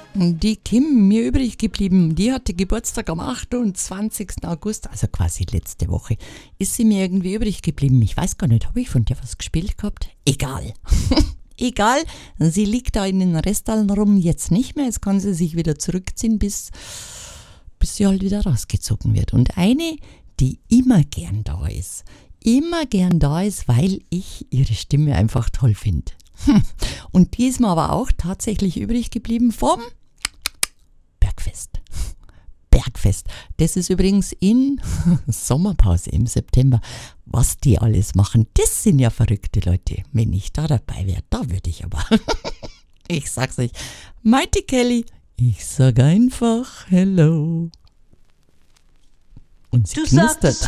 Die Kim, mir übrig geblieben, die hatte Geburtstag am 28. August, also quasi letzte Woche. Ist sie mir irgendwie übrig geblieben? Ich weiß gar nicht, habe ich von dir was gespielt gehabt? Egal. Egal, sie liegt da in den Restallen rum, jetzt nicht mehr. Jetzt kann sie sich wieder zurückziehen, bis sie halt wieder rausgezogen wird. Und eine, die immer gern da ist, weil ich ihre Stimme einfach toll finde. Und die ist mir aber auch tatsächlich übrig geblieben vom Bergfest. Bergfest. Das ist übrigens in Sommerpause im September. Was die alles machen, das sind ja verrückte Leute. Wenn ich da dabei wäre, da würde ich aber. Ich sag's euch. Mighty Kelly, ich sag einfach Hello. Und sie knistert.